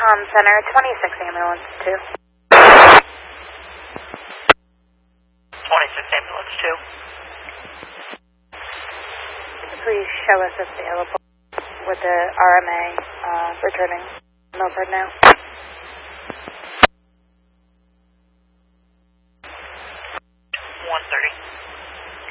Center, 26 ambulance 2. 26 ambulance 2. Please show us available with the RMA returning Milford now.